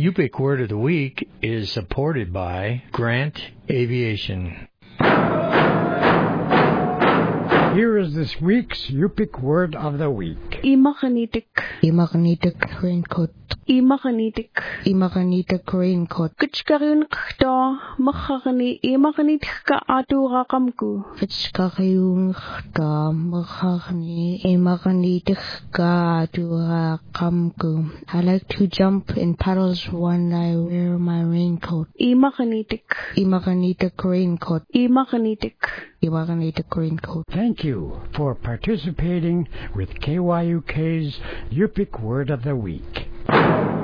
Yupik Word of the Week is supported by Grant Aviation. Here is this week's Yupik Word of the Week. Imakanitik. Imakanitik raincoat. Imakanitik. Imakanitik raincoat. Kitskarin kto makakani imakanitik ka atura kamku. Kitskarin kto makakani imakanitik ka atura kamku. I like to jump in puddles when I wear my raincoat. Imakanitik. Imakanitik raincoat. Imakanitik. Imakanitik raincoat. Thank you for participating with KYUK's Yupik Word of the Week.